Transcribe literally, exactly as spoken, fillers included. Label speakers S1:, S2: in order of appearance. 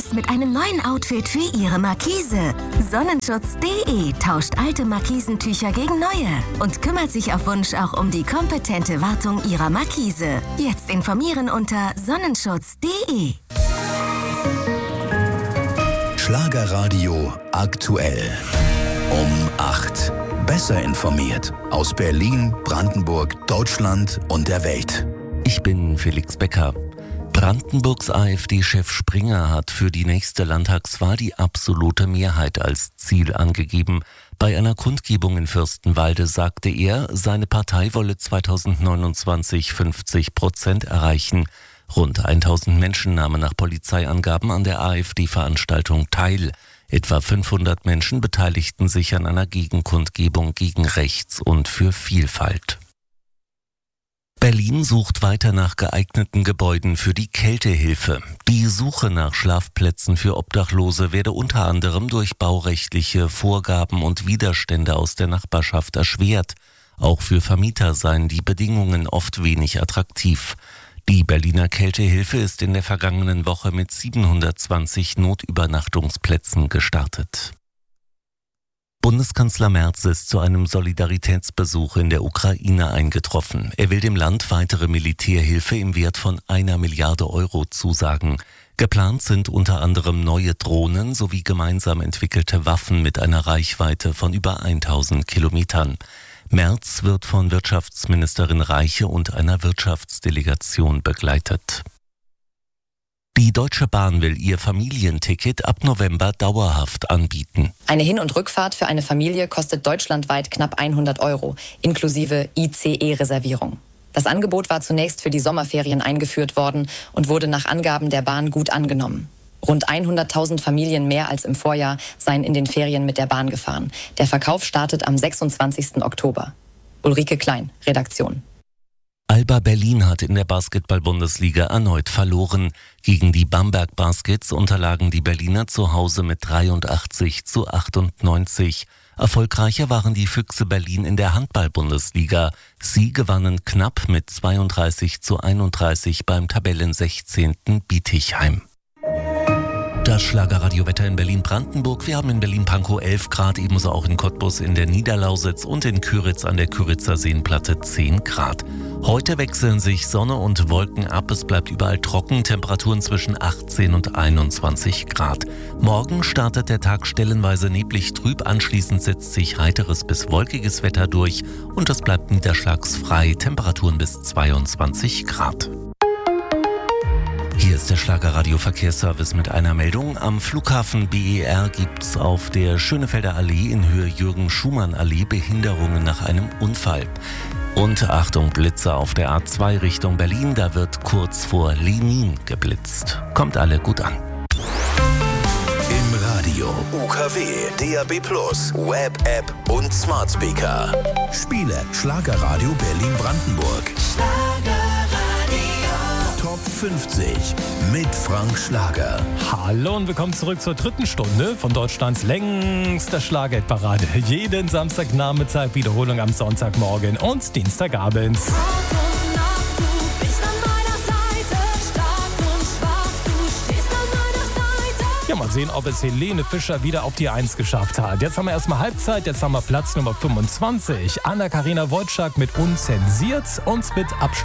S1: ist mit einem neuen Outfit für Ihre Markise. Sonnenschutz punkt de tauscht alte Markisentücher gegen neue und kümmert sich auf Wunsch auch um die kompetente Wartung Ihrer Markise. Jetzt informieren unter sonnenschutz punkt de.
S2: Schlagerradio aktuell. Um acht. Besser informiert aus Berlin, Brandenburg, Deutschland und der Welt.
S3: Ich bin Felix Becker. Brandenburgs AfD-Chef Springer hat für die nächste Landtagswahl die absolute Mehrheit als Ziel angegeben. Bei einer Kundgebung in Fürstenwalde sagte er, seine Partei wolle zweitausendneunundzwanzig fünfzig Prozent erreichen. Rund tausend Menschen nahmen nach Polizeiangaben an der AfD-Veranstaltung teil. Etwa fünfhundert Menschen beteiligten sich an einer Gegenkundgebung gegen Rechts und für Vielfalt. Berlin sucht weiter nach geeigneten Gebäuden für die Kältehilfe. Die Suche nach Schlafplätzen für Obdachlose werde unter anderem durch baurechtliche Vorgaben und Widerstände aus der Nachbarschaft erschwert. Auch für Vermieter seien die Bedingungen oft wenig attraktiv. Die Berliner Kältehilfe ist in der vergangenen Woche mit siebenhundertzwanzig Notübernachtungsplätzen gestartet. Bundeskanzler Merz ist zu einem Solidaritätsbesuch in der Ukraine eingetroffen. Er will dem Land weitere Militärhilfe im Wert von einer Milliarde Euro zusagen. Geplant sind unter anderem neue Drohnen sowie gemeinsam entwickelte Waffen mit einer Reichweite von über tausend Kilometern. Merz wird von Wirtschaftsministerin Reiche und einer Wirtschaftsdelegation begleitet. Die Deutsche Bahn will ihr Familienticket ab November dauerhaft anbieten.
S4: Eine Hin- und Rückfahrt für eine Familie kostet deutschlandweit knapp hundert Euro, inklusive I C E-Reservierung. Das Angebot war zunächst für die Sommerferien eingeführt worden und wurde nach Angaben der Bahn gut angenommen. Rund hunderttausend Familien mehr als im Vorjahr seien in den Ferien mit der Bahn gefahren. Der Verkauf startet am sechsundzwanzigsten Oktober. Ulrike Klein, Redaktion.
S3: Alba Berlin hat in der Basketball-Bundesliga erneut verloren. Gegen die Bamberg Baskets unterlagen die Berliner zu Hause mit dreiundachtzig zu achtundneunzig. Erfolgreicher waren die Füchse Berlin in der Handball-Bundesliga. Sie gewannen knapp mit zweiunddreißig zu einunddreißig beim Tabellensechzehnten Bietigheim. Das Schlagerradiowetter in Berlin-Brandenburg. Wir haben in Berlin-Pankow elf Grad, ebenso auch in Cottbus in der Niederlausitz und in Küritz an der Küritzer Seenplatte zehn Grad. Heute wechseln sich Sonne und Wolken ab. Es bleibt überall trocken, Temperaturen zwischen achtzehn und einundzwanzig Grad. Morgen startet der Tag stellenweise neblig trüb, anschließend setzt sich heiteres bis wolkiges Wetter durch und es bleibt niederschlagsfrei, Temperaturen bis zweiundzwanzig Grad. Hier ist der Schlagerradio-Verkehrsservice mit einer Meldung. Am Flughafen B E R gibt es auf der Schönefelder Allee in Höhe Jürgen-Schumann-Allee Behinderungen nach einem Unfall. Und Achtung, Blitze auf der A zwei Richtung Berlin, da wird kurz vor Lenin geblitzt. Kommt alle gut an.
S2: Im Radio, U K W, D A B plus, Web-App und Smart Speaker. Spiele Schlagerradio Berlin-Brandenburg. Top fünfzig mit Frank Schlager.
S5: Hallo und willkommen zurück zur dritten Stunde von Deutschlands längster Schlagerparade. Jeden Samstagnachmittag, Wiederholung am Sonntagmorgen und Dienstagabend. Ja, mal sehen, ob es Helene Fischer wieder auf die Eins geschafft hat. Jetzt haben wir erstmal Halbzeit, jetzt haben wir Platz Nummer fünfundzwanzig. Anna-Karina Wojcik mit Unzensiert und mit Abschluss.